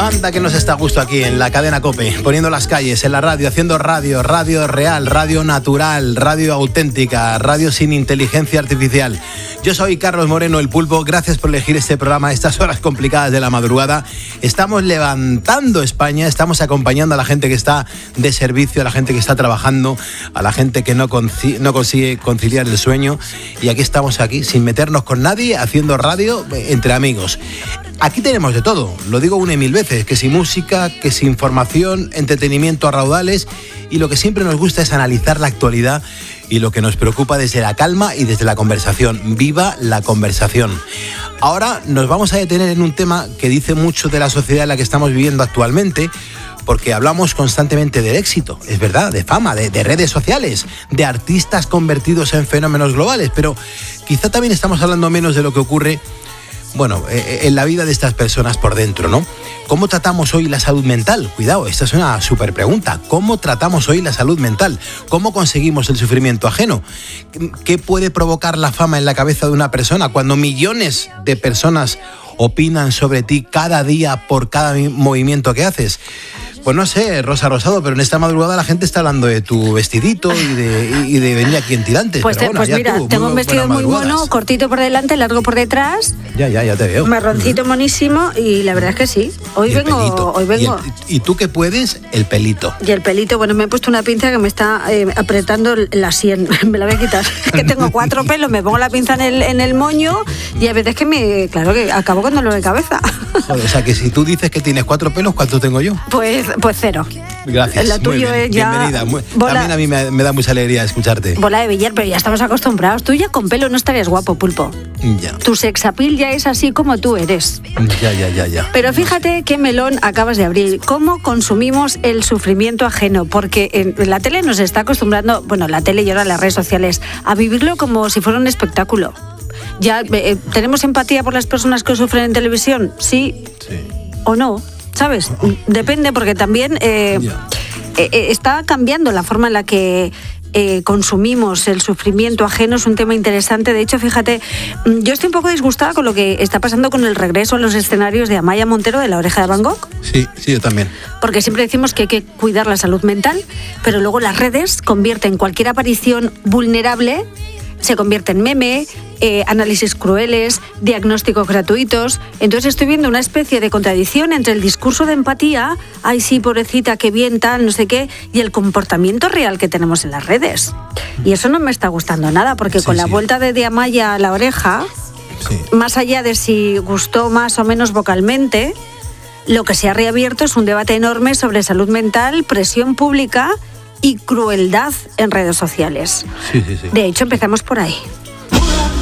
Anda que nos está a gusto aquí en la cadena COPE, poniendo las calles, en la radio, haciendo radio, radio real, radio natural, radio auténtica, radio sin inteligencia artificial. Yo soy Carlos Moreno, el Pulpo, gracias por elegir este programa a estas horas complicadas de la madrugada. Estamos levantando España, estamos acompañando a la gente que está de servicio, a la gente que está trabajando, a la gente que no consigue conciliar el sueño. Y aquí estamos sin meternos con nadie, haciendo radio entre amigos. Aquí tenemos de todo, lo digo una y mil veces, que si música, que si información, entretenimiento a raudales, y lo que siempre nos gusta es analizar la actualidad y lo que nos preocupa desde la calma y desde la conversación. ¡Viva la conversación! Ahora nos vamos a detener en un tema que dice mucho de la sociedad en la que estamos viviendo actualmente, porque hablamos constantemente del éxito, es verdad, de fama, de redes sociales, de artistas convertidos en fenómenos globales, pero quizá también estamos hablando menos de lo que ocurre en la vida de estas personas por dentro, ¿no? ¿Cómo tratamos hoy la salud mental? Cuidado, esta es una súper pregunta. ¿Cómo tratamos hoy la salud mental? ¿Cómo conseguimos el sufrimiento ajeno? ¿Qué puede provocar la fama en la cabeza de una persona cuando millones de personas opinan sobre ti cada día por cada movimiento que haces? Pues no sé, Rosa Rosado, pero en esta madrugada la gente está hablando de tu vestidito y de venir aquí en tirantes. Pues mira, tengo un vestido muy mono, cortito por delante, largo por detrás. Ya te veo. Marroncito monísimo y la verdad es que sí. Hoy vengo. ¿Y tú qué puedes? El pelito. Y el pelito, me he puesto una pinza que me está apretando la sien. Me la voy a quitar. Que tengo 4 pelos, me pongo la pinza en el moño y a veces que que acabo con dolor de cabeza. Joder, o sea que si tú dices que tienes 4 pelos, ¿cuántos tengo yo? Pues 0. Gracias. Lo tuyo es ya. Bienvenida. También a mí me da mucha alegría escucharte. Bola de billar, pero ya estamos acostumbrados. Tú ya con pelo no estarías guapo, Pulpo. Ya. Tu sex appeal ya es así como tú eres. Ya. Pero fíjate qué melón acabas de abrir. ¿Cómo consumimos el sufrimiento ajeno? Porque en la tele nos está acostumbrando, la tele y ahora las redes sociales, a vivirlo como si fuera un espectáculo. Ya tenemos empatía por las personas que sufren en televisión, sí. O no. ¿Sabes? Depende, porque también está cambiando la forma en la que consumimos el sufrimiento ajeno. Es un tema interesante. De hecho, fíjate, yo estoy un poco disgustada con lo que está pasando con el regreso a los escenarios de Amaya Montero de La Oreja de Van Gogh. Sí, yo también. Porque siempre decimos que hay que cuidar la salud mental, pero luego las redes convierten cualquier aparición vulnerable, se convierte en meme, análisis crueles, diagnósticos gratuitos. Entonces estoy viendo una especie de contradicción entre el discurso de empatía, ay sí, pobrecita, qué bien, tal, no sé qué, y el comportamiento real que tenemos en las redes. Y eso no me está gustando nada, porque con la vuelta de Amaya a La Oreja, más allá de si gustó más o menos vocalmente, lo que se ha reabierto es un debate enorme sobre salud mental, presión pública y crueldad en redes sociales. Sí. De hecho, empezamos por ahí.